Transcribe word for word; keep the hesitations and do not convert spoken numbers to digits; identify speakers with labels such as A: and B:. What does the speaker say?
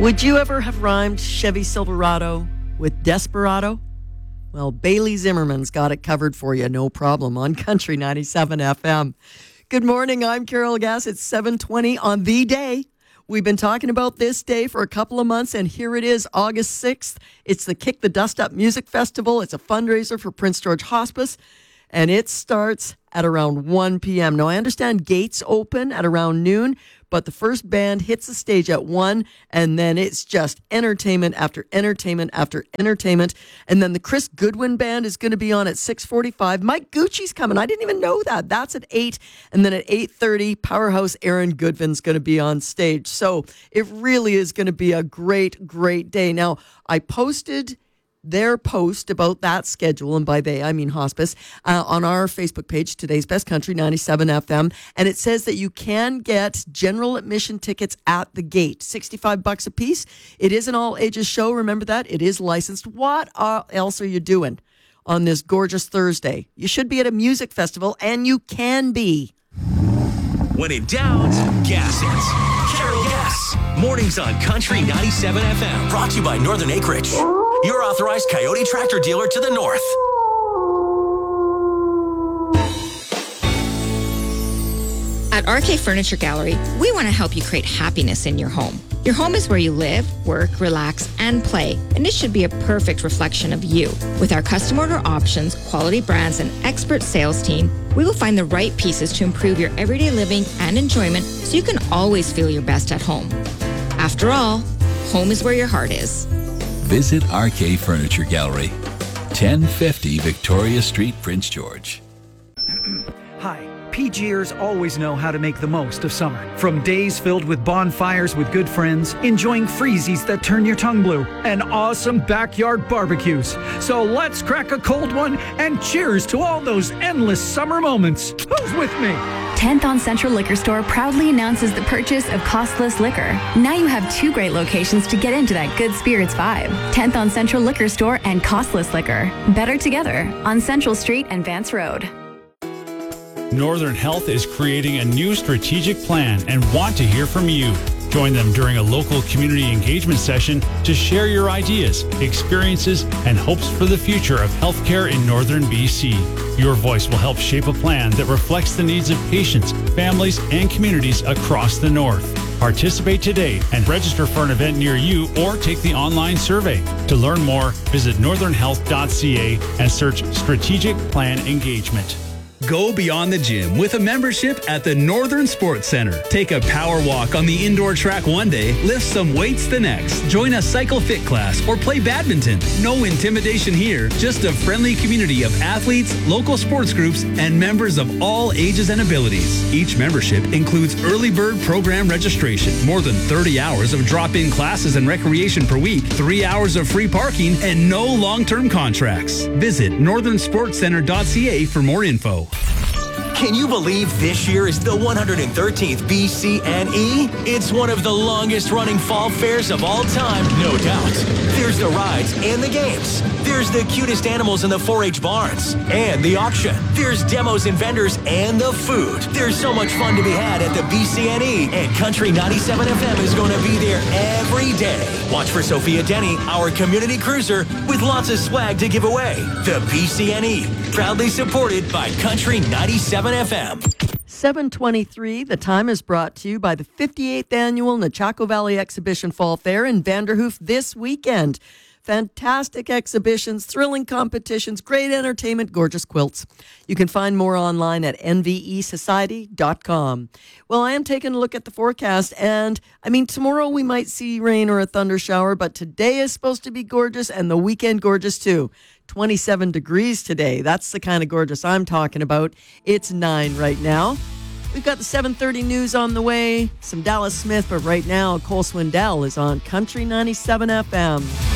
A: Would you ever have rhymed Chevy Silverado with Desperado? Well, Bailey Zimmerman's got it covered for you, no problem, on Country ninety-seven F M. Good morning, I'm Carol Gass. It's seven twenty on the day. We've been talking about this day for a couple of months, and here it is, August sixth. It's the Kick the Dust Up Music Festival. It's a fundraiser for Prince George Hospice, and it starts at around one p.m. Now, I understand gates open at around noon, but the first band hits the stage at one, and then it's just entertainment after entertainment after entertainment. And then the Chris Goodwin Band is going to be on at six forty-five. Mike Gucci's coming. I didn't even know that. That's at eight. And then at eight thirty, Powerhouse Aaron Goodvin's going to be on stage. So it really is going to be a great, great day. Now, I posted their post about that schedule, and by they, I mean hospice, uh, on our Facebook page, Today's Best Country ninety-seven F M. And it says that you can get general admission tickets at the gate, sixty-five bucks a piece. It is an all ages show. Remember that. It is licensed. What uh, else are you doing on this gorgeous Thursday? You should be at a music festival, and you can be.
B: When in doubt, gas it. Carol Gass. Mornings on Country ninety-seven F M. Brought to you by Northern Acreage, your authorized Coyote tractor dealer to the north.
C: At R K Furniture Gallery, we want to help you create happiness in your home. Your home is where you live, work, relax, and play, and it should be a perfect reflection of you. With our custom order options, quality brands, and expert sales team, we will find the right pieces to improve your everyday living and enjoyment so you can always feel your best at home. After all, home is where your heart is.
D: Visit R K Furniture Gallery, ten fifty Victoria Street, Prince George.
E: Hi. PGers always know how to make the most of summer. From days filled with bonfires with good friends, enjoying freezies that turn your tongue blue, and awesome backyard barbecues. So let's crack a cold one and cheers to all those endless summer moments. Who's with me?
F: tenth on Central Liquor Store proudly announces the purchase of costless liquor. Now you have two great locations to get into that good spirits vibe. tenth on Central Liquor Store and Costless Liquor. Better together on Central Street and Vance Road.
G: Northern Health is creating a new strategic plan and want to hear from you. Join them during a local community engagement session to share your ideas, experiences, and hopes for the future of healthcare in Northern B C. Your voice will help shape a plan that reflects the needs of patients, families, and communities across the North. Participate today and register for an event near you or take the online survey. To learn more, visit northern health dot c a and search Strategic Plan Engagement.
H: Go beyond the gym with a membership at the Northern Sports Center. Take a power walk on the indoor track one day, lift some weights the next. Join a cycle fit class or play badminton. No intimidation here, just a friendly community of athletes, local sports groups, and members of all ages and abilities. Each membership includes early bird program registration, more than thirty hours of drop-in classes and recreation per week, three hours of free parking, and no long-term contracts. Visit northern sports center dot c a for more info.
B: Can you believe this year is the one hundred thirteenth B C N E? It's one of the longest running fall fairs of all time, no doubt. There's the rides and the games. There's the cutest animals in the four H barns and the auction. There's demos and vendors and the food. There's so much fun to be had at the B C N E, and Country ninety-seven F M is going to be there every day. Watch for Sophia Denny, our community cruiser, with lots of swag to give away. The B C N E, proudly supported by Country ninety-seven F M.
A: seven twenty-three, the time is brought to you by the fifty-eighth Annual Nechako Valley Exhibition Fall Fair in Vanderhoof this weekend. Fantastic exhibitions, thrilling competitions, great entertainment, gorgeous quilts. You can find more online at n v e society dot com. Well, I am taking a look at the forecast, and I mean, tomorrow we might see rain or a thunder shower, but today is supposed to be gorgeous, and the weekend gorgeous too. twenty-seven degrees today. That's the kind of gorgeous I'm talking about. It's nine right now. We've got the seven thirty news on the way, some Dallas Smith, but right now, Cole Swindell is on Country ninety-seven F M.